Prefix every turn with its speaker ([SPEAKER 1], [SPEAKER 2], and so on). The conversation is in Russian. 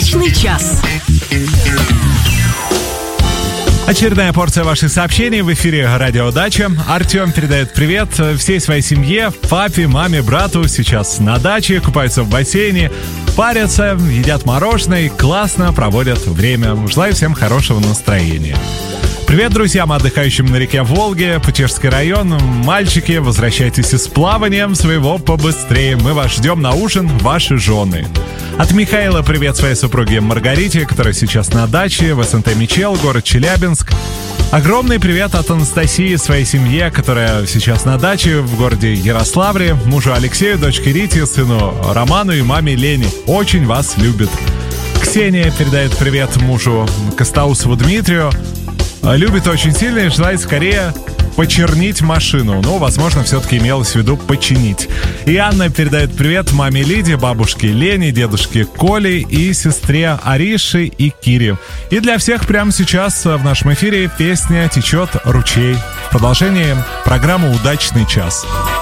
[SPEAKER 1] Удачный час.
[SPEAKER 2] Очередная порция ваших сообщений в эфире «Радио Дача». Артем передает привет всей своей семье, папе, маме, брату. Сейчас на даче, купаются в бассейне, парятся, едят мороженое и классно проводят время. Желаю всем хорошего настроения. Привет друзьям, отдыхающим на реке Волге, Путежский район. Мальчики, возвращайтесь из плавания своего побыстрее. Мы вас ждем на ужин, ваши жены. От Михаила привет своей супруге Маргарите, которая сейчас на даче в СНТ Мичел, город Челябинск. Огромный привет от Анастасии своей семье, которая сейчас на даче в городе Ярославле, мужу Алексею, дочке Рите, сыну Роману и маме Лене. Очень вас любит. Ксения передает привет мужу Костаусову Дмитрию. Любит очень сильно и желает скорее почернить машину. Но, возможно, все-таки имелось в виду починить. И Анна передает привет маме Лиде, бабушке Лене, дедушке Коле и сестре Арише и Кире. И для всех прямо сейчас в нашем эфире песня «Течет ручей». В продолжении программы «Удачный час».